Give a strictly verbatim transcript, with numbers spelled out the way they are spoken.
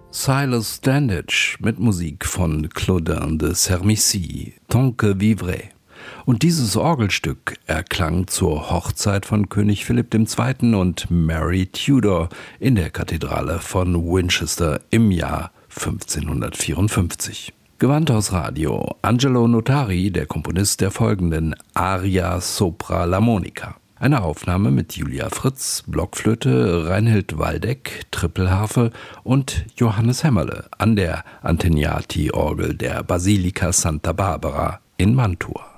Silas Standish mit Musik von Claudin de Sermicy, Tant que vivrai. Und dieses Orgelstück erklang zur Hochzeit von König Philipp der Zweite. und Mary Tudor in der Kathedrale von Winchester im Jahr fünfzehnhundertvierundfünfzig. Gewandhaus Radio, Angelo Notari, der Komponist der folgenden Aria sopra la Monica. Eine Aufnahme mit Julia Fritz, Blockflöte, Reinhild Waldeck, Trippelharfe und Johannes Hämmerle an der Antegnati-Orgel der Basilika Santa Barbara in Mantua.